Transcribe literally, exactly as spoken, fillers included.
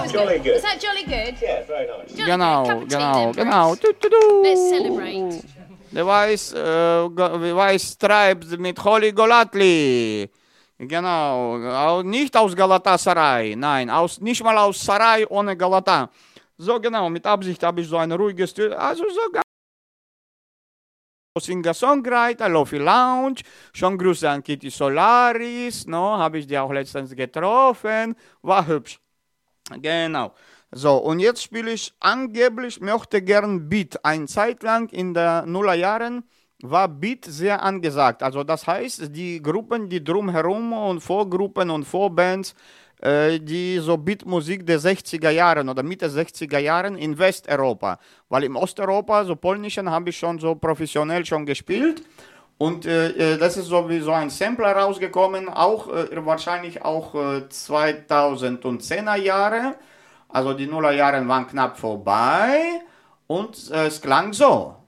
was Jolly good. good. Was that jolly good? Yeah, very nice. Jolly Genau, good. Cup of tea genau, then, genau. Bruce. Du, du, du. Let's celebrate. Der Weiß, äh, Go- Weiß Stripes mit Holly Golatli. Genau, au- nicht aus Galatasaray, nein, aus, nicht mal aus Sarai ohne Galata. So genau, mit Absicht habe ich so ein ruhiges, Tür- also so ganz Singer-Songwriter, Lofi Lounge, schon Grüße an Kitty Solaris, no, habe ich die auch letztens getroffen, war hübsch. Genau. So, und jetzt spiele ich angeblich, möchte gern Beat. Eine Zeit lang in den Nullerjahren war Beat sehr angesagt. Also das heißt, die Gruppen, die drumherum und Vorgruppen und Vorbands, äh, die so Beatmusik der sechziger Jahren oder Mitte sechziger Jahren in Westeuropa. Weil im Osteuropa, so polnischen, habe ich schon so professionell schon gespielt. Und äh, äh, das ist so wie so ein Sampler rausgekommen, auch äh, wahrscheinlich auch äh, zweitausendzehner Jahre. Also die Nullerjahre waren knapp vorbei und äh, es klang so.